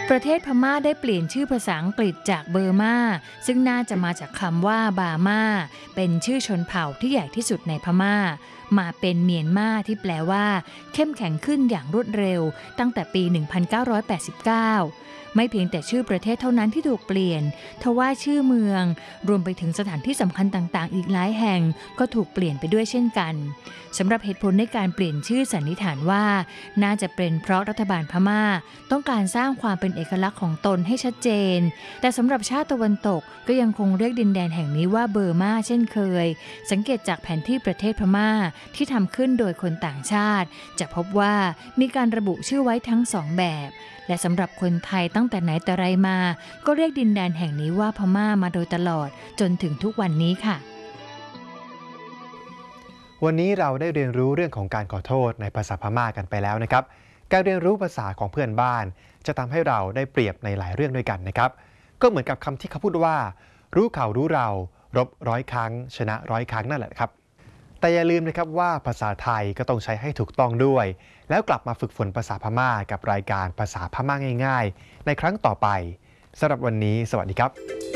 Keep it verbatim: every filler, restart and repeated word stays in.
ประเทศพม่าได้เปลี่ยนชื่อภาษาอังกฤษจากเบอร์มาซึ่งน่าจะมาจากคำว่าบาม่าเป็นชื่อชนเผ่าที่ใหญ่ที่สุดในพม่ามาเป็นเมียนมาที่แปลว่าเข้มแข็งขึ้นอย่างรวดเร็วตั้งแต่ปี หนึ่งพันเก้าร้อยแปดสิบเก้า ไม่เพียงแต่ชื่อประเทศเท่านั้นที่ถูกเปลี่ยนทว่าชื่อเมืองรวมไปถึงสถานที่สำคัญต่างๆอีกหลายแห่งก็ถูกเปลี่ยนไปด้วยเช่นกันสำหรับเหตุผลในการเปลี่ยนชื่อสันนิษฐานว่าน่าจะเป็นเพราะรัฐบาลพม่าต้องการสร้างความเป็นเอกลักษณ์ของตนให้ชัดเจนแต่สำหรับชาติตะวันตกก็ยังคงเรียกดินแดนแห่งนี้ว่าเบอร์มาเช่นเคยสังเกตจากแผนที่ประเทศพม่าที่ทำขึ้นโดยคนต่างชาติจะพบว่ามีการระบุชื่อไว้ทั้งสองแบบและสำหรับคนไทยตั้งแต่ไหนแต่ไรมาก็เรียกดินแดนแห่งนี้ว่าพม่ามาโดยตลอดจนถึงทุกวันนี้ค่ะวันนี้เราได้เรียนรู้เรื่องของการขอโทษในภาษาพม่ากันไปแล้วนะครับการเรียนรู้ภาษาของเพื่อนบ้านจะทำให้เราได้เปรียบในหลายเรื่องด้วยกันนะครับก็เหมือนกับคำที่เขาพูดว่ารู้เขารู้เรารบร้อยครั้งชนะร้อยครั้งนั่นแหละครับแต่อย่าลืมนะครับว่าภาษาไทยก็ต้องใช้ให้ถูกต้องด้วยแล้วกลับมาฝึกฝนภาษาพม่ากับรายการภาษาพม่าง่ายๆในครั้งต่อไปสำหรับวันนี้สวัสดีครับ